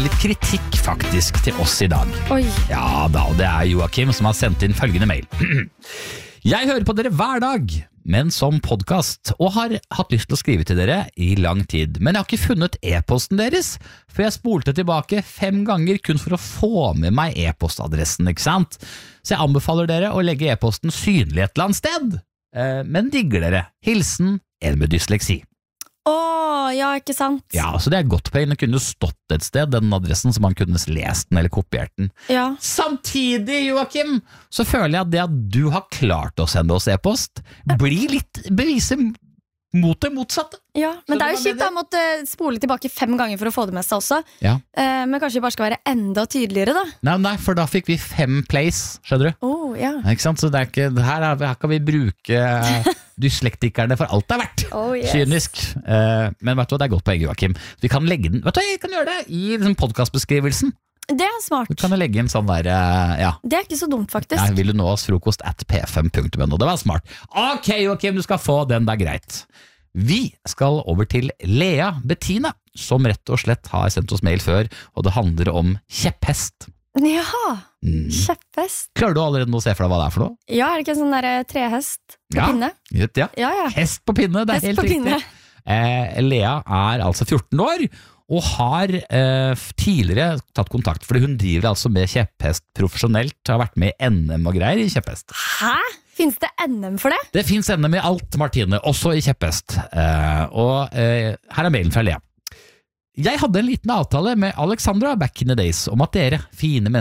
Litt kritikk faktisk til oss I dag. Oi. Ja da, og det Joakim som har sendt inn følgende mail. Jeg hører på dere hver dag, men som podcast, og har hatt lyst til å skrive til dere I lang tid. Men jeg har ikke funnet e-posten deres, for jeg spolte tilbake 5 ganger kun for å få med meg e-postadressen, ikke sant? Så jeg anbefaler dere å legge e-posten synlig et eller annet sted. Men digger dere. Hilsen en med dysleksi. Ja, ikke sant? Ja, så det godt poeng. Det kunne stått et sted, den adressen, som man kunne lest den eller kopiert den. Ja. Samtidig, Joakim, så føler jeg at det at du har klart å sende oss e-post, blir litt beviset mot det motsatte. Ja, men det jo kjipt da, måtte spole tilbake 5 ganger for å få det med seg også. Ja. Men kanskje vi bare skal være enda tydeligere da. Nei, for da fikk vi 5 plays, skjønner du? Ja. Ikke sant? Så det ikke, her kan vi bruke dyslektikerne for alt det verdt. Yes. Kynisk. Men vet du hva, det godt poeng, Joakim. Vi kan legge den, vet du hva, jeg kan gjøre det I liksom podcastbeskrivelsen. Det smart. Du kan legge inn sånn der, ja. Det ikke så dumt faktisk. Jeg vil du nå oss frokost @p5.no. Det var smart. Ok, Joakim, du skal få den, det greit. Vi skal over til Lea Bettina, som rett og slett har sendt oss mail før, og det handler om kjepphest. Ja, kjepphest. Klarer du allerede nå å se for deg hva det for noe? Ja, det ikke en sånn der trehest på pinne? Ja. Hest på pinne, det Hest helt på riktig. Lea altså 14 år, og har tidligere tatt kontakt, fordi hun driver altså med kjepphest profesjonelt, har vært med I NM og greier I kjepphest. Hæ? Finnes det NM for det? Det finnes NM I alt, Martine, også I kjepphest. Her mailen fra Lea. Jeg hadde en liten avtale med Alexandra back in the days om at dere, fine mennesker,